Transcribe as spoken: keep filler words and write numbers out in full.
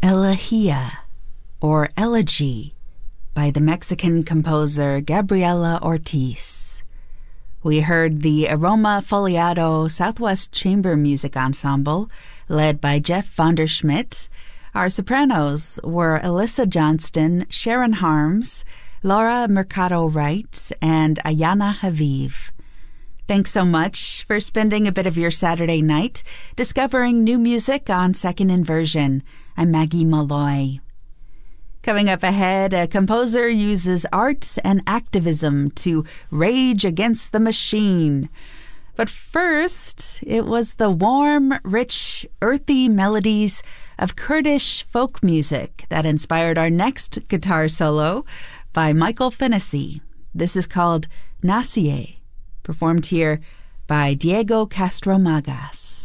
Elegía, or Elegy, by the Mexican composer Gabriela Ortiz. We heard the Aroma Foliado Southwest Chamber Music Ensemble, led by Jeff Vanderschmidt. Our sopranos were Alyssa Johnston, Sharon Harms, Laura Mercado Wright, and Ayana Haviv. Thanks so much for spending a bit of your Saturday night discovering new music on Second Inversion. I'm Maggie Malloy. Coming up ahead, a composer uses art and activism to rage against the machine. But first, it was the warm, rich, earthy melodies of Kurdish folk music that inspired our next guitar solo by Michael Fennessy. This is called Nasiye, performed here by Diego Castro Magas.